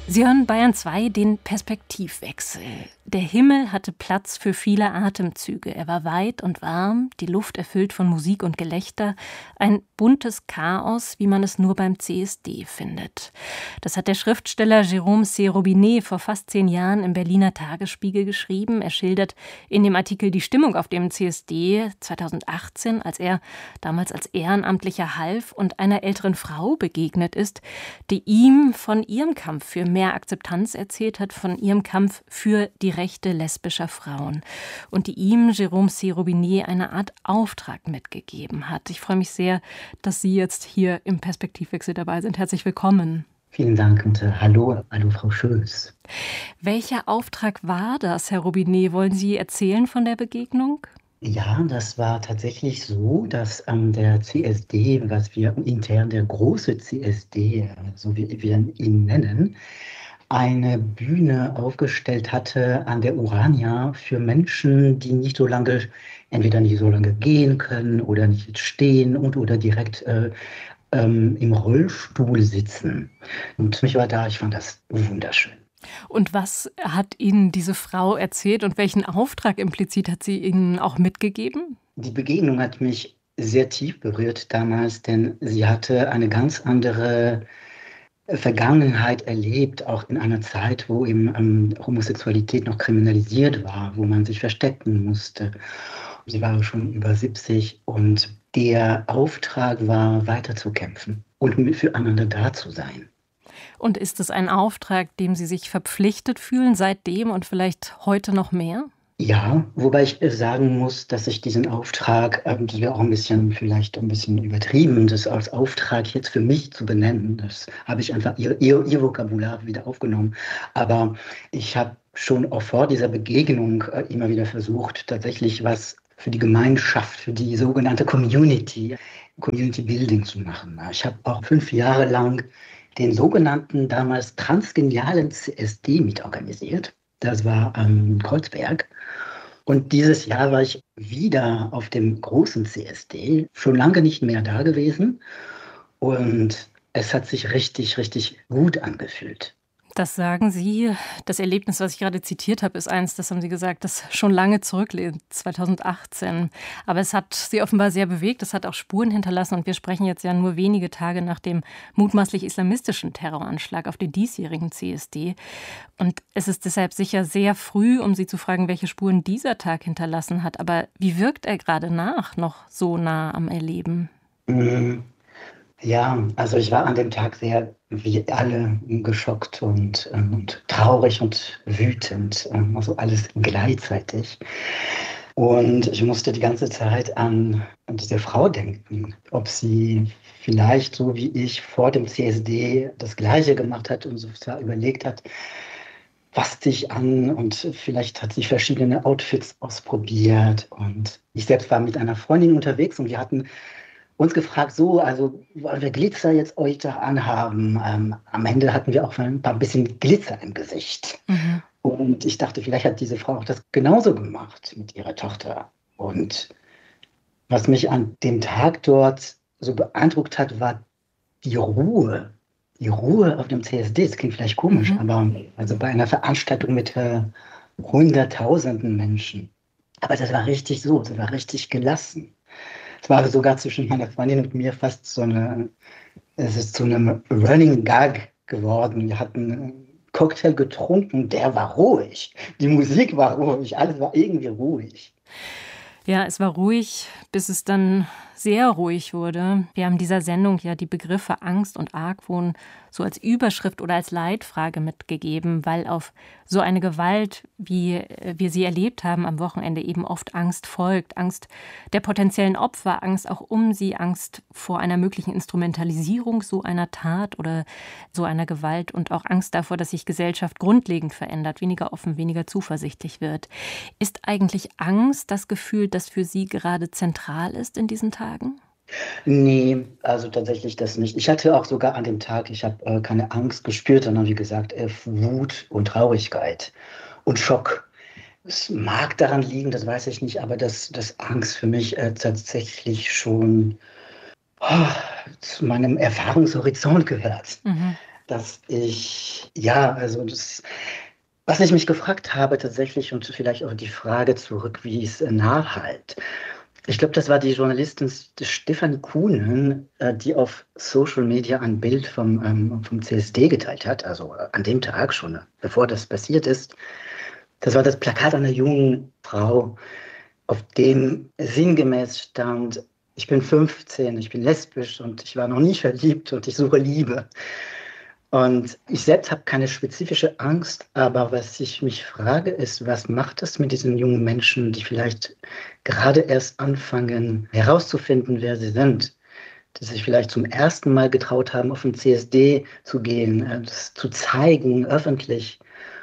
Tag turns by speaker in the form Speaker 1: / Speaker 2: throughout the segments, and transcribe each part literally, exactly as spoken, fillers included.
Speaker 1: Sie hören Bayern zwei, den Perspektivwechsel. Der Himmel hatte Platz für viele Atemzüge. Er war weit und warm, die Luft erfüllt von Musik und Gelächter. Ein buntes Chaos, wie man es nur beim C S D findet. Das hat der Schriftsteller Jérôme C. Robinet vor fast zehn Jahren im Berliner Tagesspiegel geschrieben. Er schildert in dem Artikel die Stimmung auf dem C S D zweitausendachtzehn, als er damals als Ehrenamtlicher half und einer älteren Frau begegnet ist, die ihm von ihrem Kampf für mehr Akzeptanz erzählt hat, von ihrem Kampf für die Rechte lesbischer Frauen und die ihm, Jérôme C. Robinet, eine Art Auftrag mitgegeben hat. Ich freue mich sehr, dass Sie jetzt hier im Perspektivwechsel dabei sind. Herzlich willkommen.
Speaker 2: Vielen Dank und äh, hallo, hallo Frau Schöß.
Speaker 1: Welcher Auftrag war das, Herr Robinet? Wollen Sie erzählen von der Begegnung?
Speaker 2: Ja, das war tatsächlich so, dass ähm, der C S D, was wir intern der große C S D, so wie wir ihn nennen, eine Bühne aufgestellt hatte an der Urania für Menschen, die nicht so lange, entweder nicht so lange gehen können oder nicht stehen und oder direkt äh, ähm, im Rollstuhl sitzen. Und ich war da, ich fand das wunderschön.
Speaker 1: Und was hat Ihnen diese Frau erzählt und welchen Auftrag implizit hat sie Ihnen auch mitgegeben?
Speaker 2: Die Begegnung hat mich sehr tief berührt damals, denn sie hatte eine ganz andere Vergangenheit erlebt, auch in einer Zeit, wo eben ähm, Homosexualität noch kriminalisiert war, wo man sich verstecken musste. Sie war schon über siebzig und der Auftrag war, weiterzukämpfen und füreinander da zu sein.
Speaker 1: Und ist es ein Auftrag, dem Sie sich verpflichtet fühlen seitdem und vielleicht heute noch mehr?
Speaker 2: Ja, wobei ich sagen muss, dass ich diesen Auftrag, ähm, das wäre auch ein bisschen, vielleicht ein bisschen übertrieben, das als Auftrag jetzt für mich zu benennen. Das habe ich einfach ihr, ihr, ihr Vokabular wieder aufgenommen. Aber ich habe schon auch vor dieser Begegnung äh, immer wieder versucht, tatsächlich was für die Gemeinschaft, für die sogenannte Community, Community Building zu machen. Ich habe auch fünf Jahre lang den sogenannten damals transgenialen C S D mitorganisiert. Das war am Kreuzberg. Und dieses Jahr war ich wieder auf dem großen C S D, schon lange nicht mehr da gewesen. Und es hat sich richtig, richtig gut angefühlt.
Speaker 1: Das sagen Sie. Das Erlebnis, was ich gerade zitiert habe, ist eins, das haben Sie gesagt, das schon lange zurückliegt, zweitausendachtzehn. Aber es hat Sie offenbar sehr bewegt, es hat auch Spuren hinterlassen. Und wir sprechen jetzt ja nur wenige Tage nach dem mutmaßlich islamistischen Terroranschlag auf den diesjährigen C S D. Und es ist deshalb sicher sehr früh, um Sie zu fragen, welche Spuren dieser Tag hinterlassen hat. Aber wie wirkt er gerade nach, noch so nah am Erleben?
Speaker 2: Mhm. Ja, also ich war an dem Tag sehr, wie alle, geschockt und, ähm, und traurig und wütend, ähm, also alles gleichzeitig. Und ich musste die ganze Zeit an, an diese Frau denken, ob sie vielleicht so wie ich vor dem C S D das Gleiche gemacht hat und so überlegt hat, was dich an und vielleicht hat sie verschiedene Outfits ausprobiert. Und ich selbst war mit einer Freundin unterwegs und wir hatten uns gefragt, so, also wollen wir Glitzer jetzt heute anhaben? Ähm, am Ende hatten wir auch ein paar bisschen Glitzer im Gesicht.
Speaker 1: Mhm.
Speaker 2: Und ich dachte, vielleicht hat diese Frau auch das genauso gemacht mit ihrer Tochter. Und was mich an dem Tag dort so beeindruckt hat, war die Ruhe. Die Ruhe auf dem C S D. Das klingt vielleicht komisch,
Speaker 1: Mhm.
Speaker 2: aber also bei einer Veranstaltung mit äh, hunderttausenden Menschen. Aber das war richtig so, das war richtig gelassen. Es war sogar zwischen meiner Freundin und mir fast so eine, es ist zu einem Running Gag geworden. Wir hatten einen Cocktail getrunken, der war ruhig. Die Musik war ruhig, alles war irgendwie ruhig.
Speaker 1: Ja, es war ruhig, bis es dann sehr ruhig wurde. Wir haben dieser Sendung ja die Begriffe Angst und Argwohn so als Überschrift oder als Leitfrage mitgegeben, weil auf so eine Gewalt, wie wir sie erlebt haben am Wochenende, eben oft Angst folgt. Angst der potenziellen Opfer, Angst auch um sie, Angst vor einer möglichen Instrumentalisierung so einer Tat oder so einer Gewalt und auch Angst davor, dass sich Gesellschaft grundlegend verändert, weniger offen, weniger zuversichtlich wird. Ist eigentlich Angst das Gefühl, das für Sie gerade zentral ist in diesen Tagen?
Speaker 2: Nee, also tatsächlich das nicht. Ich hatte auch sogar an dem Tag, ich habe äh, keine Angst gespürt, sondern wie gesagt, äh, Wut und Traurigkeit und Schock. Es mag daran liegen, das weiß ich nicht, aber dass, dass Angst für mich äh, tatsächlich schon oh, zu meinem Erfahrungshorizont gehört.
Speaker 1: Mhm.
Speaker 2: dass ich, ja, also das, was ich mich gefragt habe tatsächlich und vielleicht auch die Frage zurück, wie es äh, nachhalt. Ich glaube, das war die Journalistin Stefanie Kuhnen, äh, die auf Social Media ein Bild vom, ähm, vom C S D geteilt hat, also äh, an dem Tag schon, äh, bevor das passiert ist. Das war das Plakat einer jungen Frau, auf dem sinngemäß stand: Ich bin fünfzehn, ich bin lesbisch und ich war noch nie verliebt und ich suche Liebe. Und ich selbst habe keine spezifische Angst, aber was ich mich frage, ist, was macht das mit diesen jungen Menschen, die vielleicht gerade erst anfangen herauszufinden, wer sie sind, die sich vielleicht zum ersten Mal getraut haben, auf den C S D zu gehen, äh, das zu zeigen, öffentlich,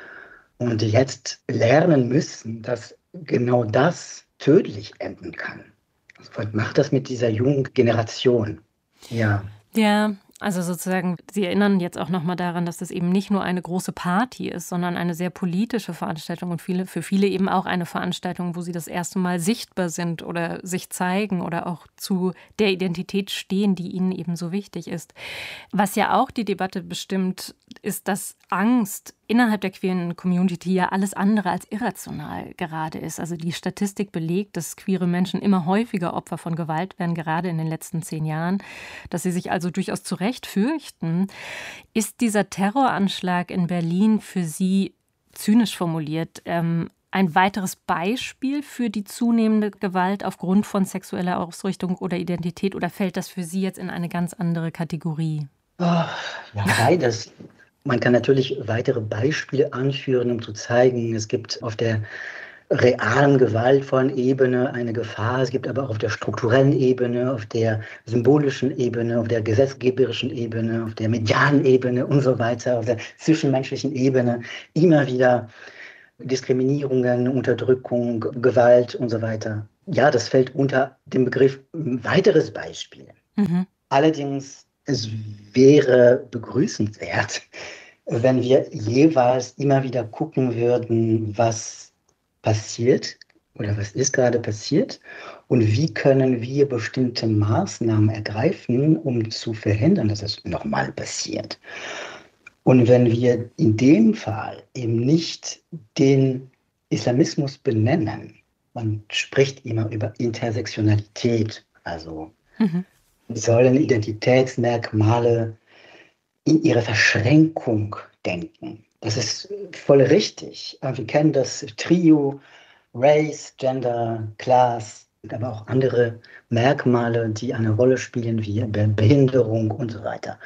Speaker 2: und die jetzt lernen müssen, dass genau das tödlich enden kann. Also, was macht das mit dieser jungen Generation? Ja.
Speaker 1: Ja, also sozusagen, Sie erinnern jetzt auch noch mal daran, dass das eben nicht nur eine große Party ist, sondern eine sehr politische Veranstaltung und viele, für viele eben auch eine Veranstaltung, wo sie das erste Mal sichtbar sind oder sich zeigen oder auch zu der Identität stehen, die ihnen eben so wichtig ist. Was ja auch die Debatte bestimmt, ist, dass Angst innerhalb der queeren Community ja alles andere als irrational gerade ist. Also die Statistik belegt, dass queere Menschen immer häufiger Opfer von Gewalt werden, gerade in den letzten zehn Jahren, dass sie sich also durchaus zu Recht fürchten. Ist dieser Terroranschlag in Berlin für Sie, zynisch formuliert, ähm, ein weiteres Beispiel für die zunehmende Gewalt aufgrund von sexueller Ausrichtung oder Identität, oder fällt das für Sie jetzt in eine ganz andere Kategorie?
Speaker 2: Oh, ja, beides. Man kann natürlich weitere Beispiele anführen, um zu zeigen, es gibt auf der realen, gewaltvollen Ebene eine Gefahr. Es gibt aber auch auf der strukturellen Ebene, auf der symbolischen Ebene, auf der gesetzgeberischen Ebene, auf der medialen Ebene und so weiter, auf der zwischenmenschlichen Ebene immer wieder Diskriminierungen, Unterdrückung, Gewalt und so weiter. Ja, das fällt unter den Begriff ein weiteres Beispiel. Mhm. Allerdings, es wäre begrüßenswert, wenn wir jeweils immer wieder gucken würden, was passiert oder was ist gerade passiert und wie können wir bestimmte Maßnahmen ergreifen, um zu verhindern, dass es nochmal passiert. Und wenn wir in dem Fall eben nicht den Islamismus benennen, man spricht immer über Intersektionalität, also mhm. sollen Identitätsmerkmale in ihre Verschränkung denken. Das ist voll richtig. Wir kennen das Trio Race, Gender, Class, aber auch andere Merkmale, die eine Rolle spielen, wie Behinderung und so weiter.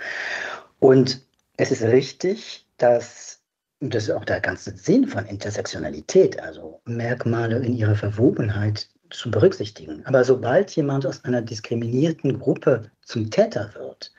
Speaker 2: Und es ist richtig, dass, und das ist auch der ganze Sinn von Intersektionalität, also Merkmale in ihrer Verwobenheit zu berücksichtigen. Aber sobald jemand aus einer diskriminierten Gruppe zum Täter wird,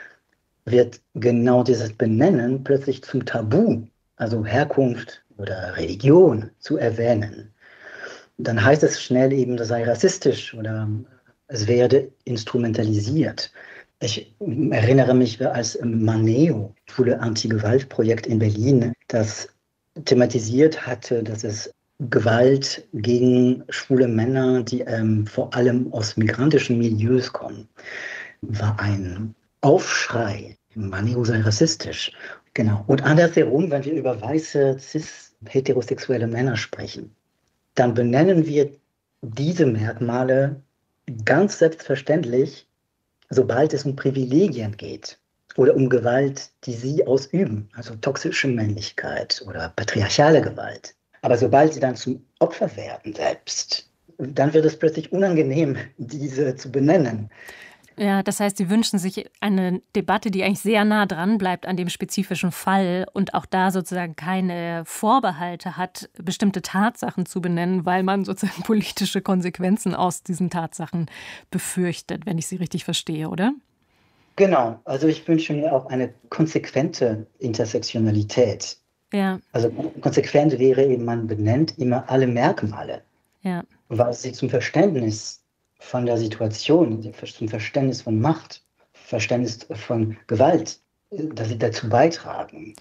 Speaker 2: wird genau dieses Benennen plötzlich zum Tabu, also Herkunft oder Religion zu erwähnen. Dann heißt es schnell eben, das sei rassistisch oder es werde instrumentalisiert. Ich erinnere mich, als Maneo, schwule Anti-Gewalt-Projekt in Berlin, das thematisiert hatte, dass es Gewalt gegen schwule Männer, die ähm, vor allem aus migrantischen Milieus kommen, war ein Aufschrei. Maneo sei rassistisch. Genau. Und andersherum, wenn wir über weiße, cis-heterosexuelle Männer sprechen, dann benennen wir diese Merkmale ganz selbstverständlich, sobald es um Privilegien geht oder um Gewalt, die sie ausüben, also toxische Männlichkeit oder patriarchale Gewalt. Aber sobald sie dann zum Opfer werden selbst, dann wird es plötzlich unangenehm, diese zu benennen.
Speaker 1: Ja, das heißt, Sie wünschen sich eine Debatte, die eigentlich sehr nah dran bleibt an dem spezifischen Fall und auch da sozusagen keine Vorbehalte hat, bestimmte Tatsachen zu benennen, weil man sozusagen politische Konsequenzen aus diesen Tatsachen befürchtet, wenn ich Sie richtig verstehe, oder?
Speaker 2: Genau, also ich wünsche mir auch eine konsequente Intersektionalität. Ja. Also konsequent wäre eben, man benennt immer alle Merkmale, ja, was sie zum Verständnis von der Situation, zum Verständnis von Macht, Verständnis von Gewalt, dass sie dazu beitragen.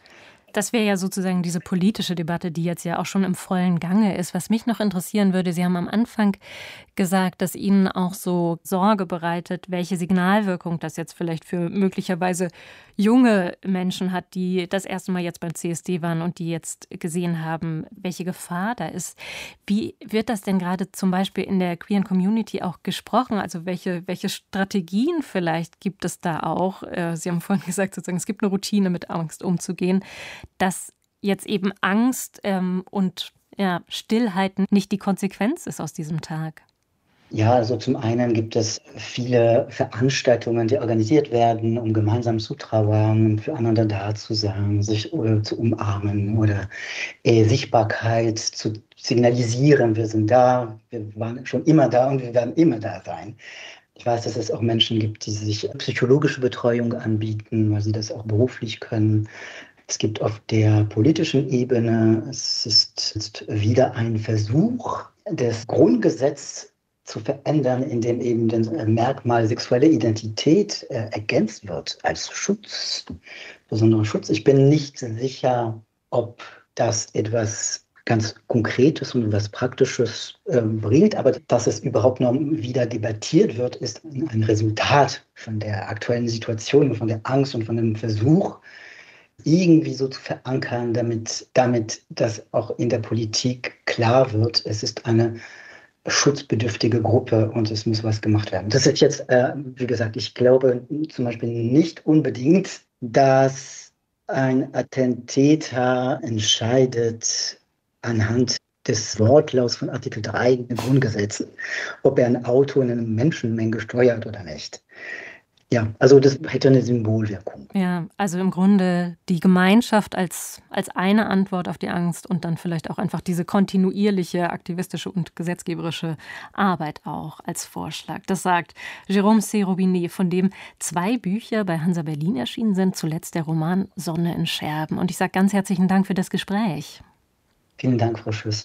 Speaker 1: Das wäre ja sozusagen diese politische Debatte, die jetzt ja auch schon im vollen Gange ist. Was mich noch interessieren würde, Sie haben am Anfang gesagt, dass Ihnen auch so Sorge bereitet, welche Signalwirkung das jetzt vielleicht für möglicherweise junge Menschen hat, die das erste Mal jetzt beim C S D waren und die jetzt gesehen haben, welche Gefahr da ist. Wie wird das denn gerade zum Beispiel in der queeren Community auch gesprochen? Also welche, welche Strategien vielleicht gibt es da auch? Sie haben vorhin gesagt, sozusagen, es gibt eine Routine, mit Angst umzugehen, dass jetzt eben Angst ähm, und ja, Stillhalten nicht die Konsequenz ist aus diesem Tag.
Speaker 2: Ja, also zum einen gibt es viele Veranstaltungen, die organisiert werden, um gemeinsam zu trauern, füreinander da zu sein, sich oder zu umarmen oder äh, Sichtbarkeit zu signalisieren. Wir sind da, wir waren schon immer da und wir werden immer da sein. Ich weiß, dass es auch Menschen gibt, die sich psychologische Betreuung anbieten, weil sie das auch beruflich können. Es gibt auf der politischen Ebene, es ist jetzt wieder ein Versuch, das Grundgesetz zu verändern, indem eben das Merkmal sexuelle Identität äh, ergänzt wird als Schutz, besonderer Schutz. Ich bin nicht sicher, ob das etwas ganz Konkretes und etwas Praktisches äh, bringt, aber dass es überhaupt noch wieder debattiert wird, ist ein Resultat von der aktuellen Situation, von der Angst und von dem Versuch, irgendwie so zu verankern, damit, damit das auch in der Politik klar wird, es ist eine schutzbedürftige Gruppe und es muss was gemacht werden. Das ist jetzt, äh, wie gesagt, ich glaube zum Beispiel nicht unbedingt, dass ein Attentäter entscheidet anhand des Wortlauts von Artikel drei der Grundgesetze, ob er ein Auto in einer Menschenmenge steuert oder nicht. Ja, also das hätte eine Symbolwirkung.
Speaker 1: Ja, also im Grunde die Gemeinschaft als, als eine Antwort auf die Angst und dann vielleicht auch einfach diese kontinuierliche aktivistische und gesetzgeberische Arbeit auch als Vorschlag. Das sagt Jérôme C. Robinet, von dem zwei Bücher bei Hansa Berlin erschienen sind, zuletzt der Roman Sonne in Scherben. Und ich sage ganz herzlichen Dank für das Gespräch.
Speaker 2: Vielen Dank, Frau Schüss.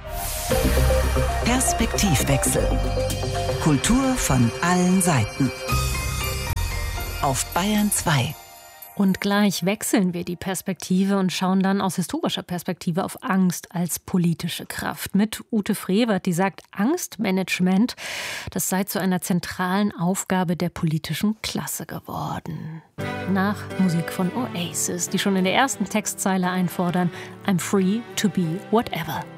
Speaker 3: Perspektivwechsel. Kultur von allen Seiten. Auf Bayern zwei.
Speaker 1: Und gleich wechseln wir die Perspektive und schauen dann aus historischer Perspektive auf Angst als politische Kraft. Mit Ute Frevert, die sagt, Angstmanagement, das sei zu einer zentralen Aufgabe der politischen Klasse geworden. Nach Musik von Oasis, die schon in der ersten Textzeile einfordern, I'm free to be whatever.